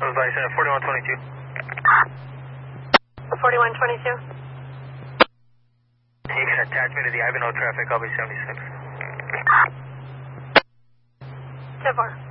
Bison, 4122. 4122. You can attach me to the Ivanhoe traffic, I'll be 76. 10-4.